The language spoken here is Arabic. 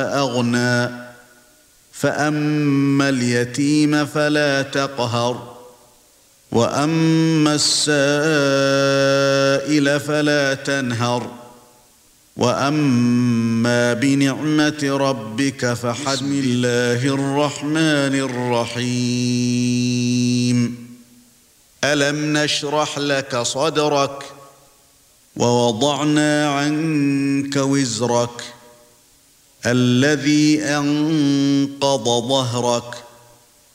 أغنى فأما اليتيم فلا تقهر وأما السائل فلا تنهر وأما بنعمة ربك فحدث. بسم الله الرحمن الرحيم. ألم نشرح لك صدرك ووضعنا عنك وزرك الذي أنقض ظهرك